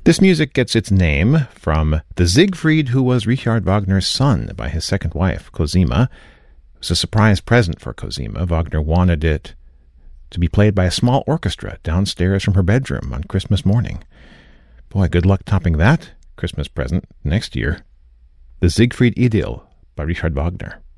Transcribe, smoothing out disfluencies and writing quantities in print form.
This music gets its name from the Siegfried who was Richard Wagner's son by his second wife, Cosima. It was a surprise present for Cosima. Wagner wanted it to be played by a small orchestra downstairs from her bedroom on Christmas morning. Boy, good luck topping that Christmas present next year. The Siegfried Idyll by Richard Wagner.